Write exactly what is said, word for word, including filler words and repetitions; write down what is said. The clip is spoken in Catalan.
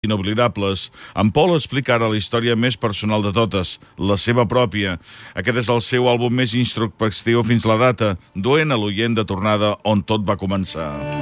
inoblidables. En Paul explica ara la història més personal de totes, la seva pròpia. Aquest és el seu àlbum més introspectiu fins la data, duent a l'oient de tornada on tot va començar.